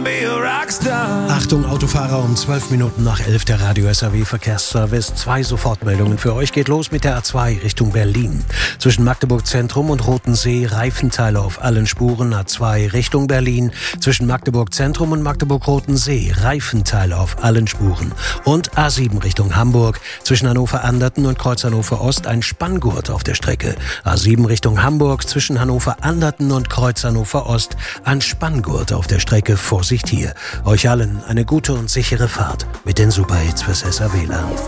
be a rockstar. Achtung Autofahrer, um 12 Minuten nach 11 der Radio SAW Verkehrsservice. 2 Sofortmeldungen für euch. Geht los mit der A2 Richtung Berlin. Zwischen Magdeburg Zentrum und Rotensee Reifenteile auf allen Spuren. A2 Richtung Berlin. Zwischen Magdeburg Zentrum und Magdeburg Rotensee Reifenteile auf allen Spuren. Und A7 Richtung Hamburg. Zwischen Hannover-Anderten und Kreuz Hannover Ost ein Spanngurt auf der Strecke. A7 Richtung Hamburg. Zwischen Hannover-Anderten und Kreuz Hannover Ost ein Spanngurt auf der Strecke. Vorsicht hier. Euch allen eine gute und sichere Fahrt mit den Superhits fürs SAW-Land.